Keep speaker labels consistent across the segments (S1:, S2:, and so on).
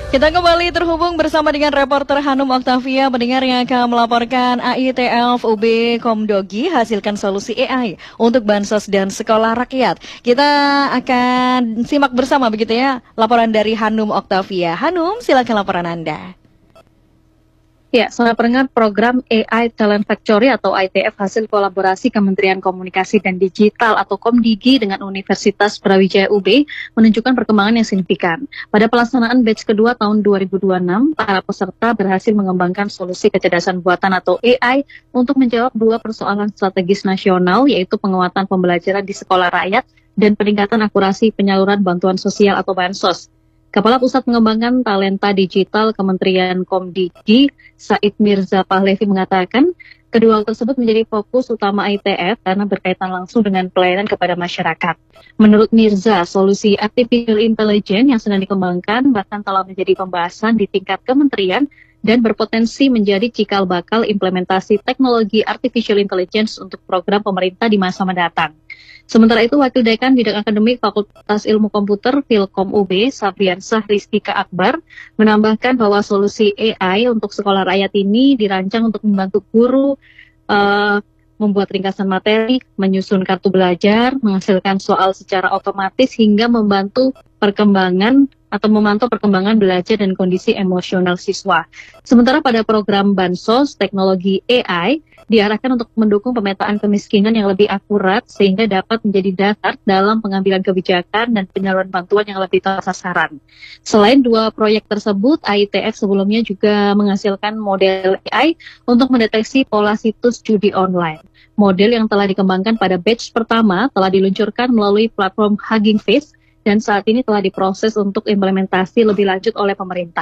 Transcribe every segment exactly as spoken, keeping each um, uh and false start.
S1: Kita kembali terhubung bersama dengan reporter Hanum Oktavia, pendengar yang akan melaporkan A I T F U B Komdogi hasilkan solusi A I untuk bansos dan sekolah rakyat. Kita akan simak bersama begitu ya laporan dari Hanum Oktavia. Hanum, silakan laporan Anda.
S2: Ya, selamat pendengar, program A I Talent Factory atau I T F hasil kolaborasi Kementerian Komunikasi dan Digital atau Komdigi dengan Universitas Brawijaya U B menunjukkan perkembangan yang signifikan. Pada pelaksanaan batch kedua tahun dua ribu dua puluh enam, para peserta berhasil mengembangkan solusi kecerdasan buatan atau A I untuk menjawab dua persoalan strategis nasional, yaitu penguatan pembelajaran di sekolah rakyat dan peningkatan akurasi penyaluran bantuan sosial atau bansos. Kepala Pusat Pengembangan Talenta Digital Kementerian Komdigi, Said Mirza Pahlevi mengatakan, kedua hal tersebut menjadi fokus utama I T F karena berkaitan langsung dengan pelayanan kepada masyarakat. Menurut Mirza, solusi Artificial Intelligence yang sedang dikembangkan bahkan telah menjadi pembahasan di tingkat kementerian dan berpotensi menjadi cikal bakal implementasi teknologi Artificial Intelligence untuk program pemerintah di masa mendatang. Sementara itu, Wakil Dekan Bidang Akademik Fakultas Ilmu Komputer Filkom U B, Sabriansah Ristika Akbar, menambahkan bahwa solusi A I untuk sekolah rakyat ini dirancang untuk membantu guru uh, membuat ringkasan materi, menyusun kartu belajar, menghasilkan soal secara otomatis hingga membantu perkembangan atau memantau perkembangan belajar dan kondisi emosional siswa. Sementara pada program Bansos, teknologi A I diarahkan untuk mendukung pemetaan kemiskinan yang lebih akurat sehingga dapat menjadi dasar dalam pengambilan kebijakan dan penyaluran bantuan yang lebih tepat sasaran. Selain dua proyek tersebut, I T F sebelumnya juga menghasilkan model A I untuk mendeteksi pola situs judi online. Model yang telah dikembangkan pada batch pertama telah diluncurkan melalui platform Hugging Face dan saat ini telah diproses untuk implementasi lebih lanjut oleh pemerintah.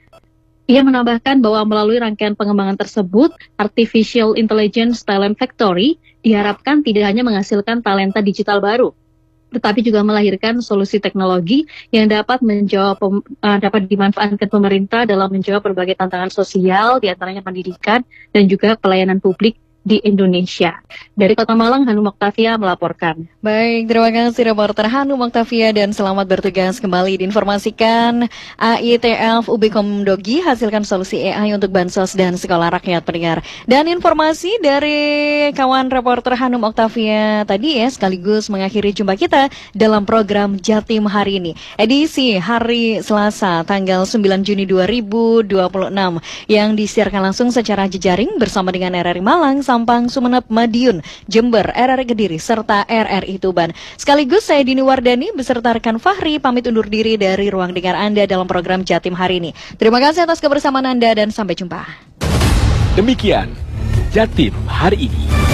S2: Ia menambahkan bahwa melalui rangkaian pengembangan tersebut, Artificial Intelligence Talent Factory diharapkan tidak hanya menghasilkan talenta digital baru, tetapi juga melahirkan solusi teknologi yang dapat menjawab uh, dapat dimanfaatkan pemerintah dalam menjawab berbagai tantangan sosial, diantaranya pendidikan dan juga pelayanan publik di Indonesia. Dari Kota Malang, Hanum Oktavia melaporkan.
S1: Baik, terima kasih reporter Hanum Oktavia dan selamat bertugas kembali. Diinformasikan A I T F U B Komdogi hasilkan solusi A I untuk bansos dan sekolah rakyat, pendengar. Dan informasi dari kawan reporter Hanum Oktavia tadi ya sekaligus mengakhiri jumpa kita dalam program Jatim hari ini. Edisi hari Selasa tanggal sembilan Juni dua ribu dua puluh enam yang disiarkan langsung secara jejaring bersama dengan R R I Malang, Sampang, Sumeneb, Madiun, Jember, R R I Kediri, serta R R I Tuban. Sekaligus saya Dini Wardani beserta rekan Fahri pamit undur diri dari ruang dengar Anda dalam program Jatim hari ini. Terima kasih atas kebersamaan Anda dan sampai jumpa.
S3: Demikian Jatim hari ini.